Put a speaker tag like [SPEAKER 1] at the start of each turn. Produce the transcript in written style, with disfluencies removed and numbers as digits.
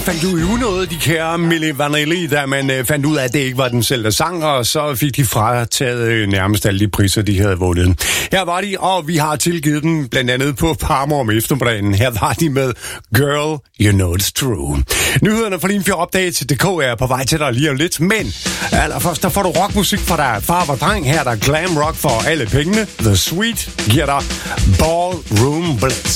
[SPEAKER 1] fandt jo noget, de kære Milli Vanilli, da man fandt ud af, at det ikke var den selv, der sang, og så fik de frataget nærmest alle de priser, de havde vundet. Her var de, og vi har tilgivet dem blandt andet på Parmor om eftermiddagen. Her var de med Girl, You Know It's True. Nyhederne fra Limfjord Update.dk er på vej til dig lige om lidt, men allerførst, der får du rockmusik fra dig far og dreng. Her er der glam rock for alle pengene. The Sweet giver dig Ballroom Blitz.